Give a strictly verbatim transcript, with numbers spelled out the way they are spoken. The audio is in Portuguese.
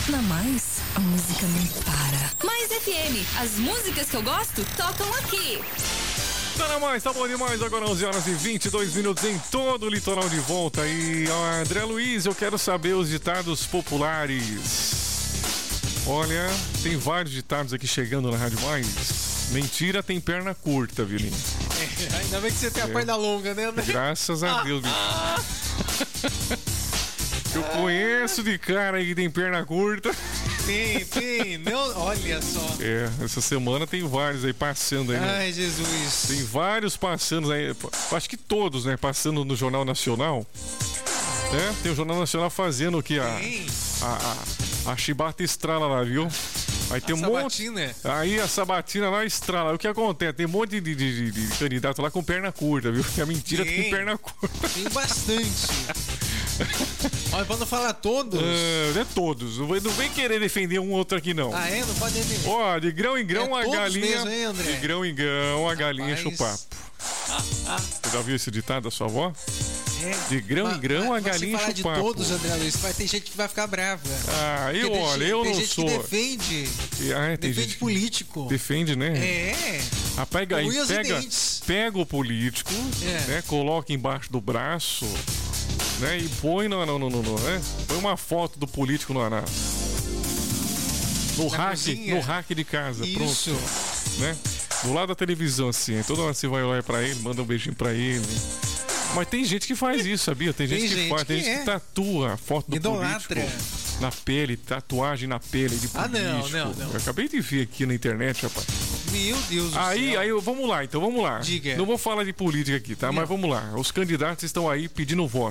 Na Mais, a música não para. Mais F M, as músicas que eu gosto tocam aqui. Tá na Mais, tá bom demais. Agora onze horas e vinte e dois minutos em todo o litoral de volta. E ó, André Luiz, eu quero saber os ditados populares. Olha, tem vários ditados aqui chegando na Rádio Mais. Mentira tem perna curta, Vilinho. É, ainda bem que você tem a é. perna longa, né, André? Graças a Deus, Vilinho. Eu conheço de cara aí que tem perna curta. Tem, tem. Não, olha só. É, essa semana tem vários aí passando aí. Ai, né? Jesus. Tem vários passando aí. Acho que todos, né? Passando no Jornal Nacional. É, tem o Jornal Nacional fazendo o que? A, a, a, a chibata estrala lá, viu? Aí tem a um sabatina. monte. Aí a sabatina lá estrala. O que acontece? Tem um monte de, de, de, de candidato lá com perna curta, viu? Que a mentira tem, tem perna curta. Tem bastante. Olha, pra não falar todos. Uh, não é todos. Não vem, não vem querer defender um outro aqui, não. Ah, é? Não pode defender. Ó, de grão em grão é a galinha. Mesmo, hein, André? De grão em grão a galinha enche o papo. Você já viu esse ditado da sua avó? É, de grão mas, em grão a galinha enche o papo. Se falar de todos, André Luiz, vai ter gente que vai ficar brava. Ah, eu olha, eu tem não gente sou. Que defende. Ah, é, tem defende gente político. Defende, né? É. Ah, pega aí, pega, pega o político, é. né? Coloca embaixo do braço, né? E põe no, no, no, no, no né? Põe uma foto do político no, na, no na hack, cozinha. no hack de casa, Isso. pronto, né? Do lado da televisão, assim, toda hora você vai olhar pra ele, manda um beijinho pra ele. Mas tem gente que faz isso, sabia? Tem gente, tem que gente faz, que tem gente é. que tatua a foto do Idolatra. político na pele, tatuagem na pele de político. Ah, não, não, não. Eu acabei de ver aqui na internet, rapaz. Meu Deus do aí, céu. Aí, vamos lá, então vamos lá. Diga. Não vou falar de política aqui, tá? Não. Mas vamos lá. Os candidatos estão aí pedindo voto.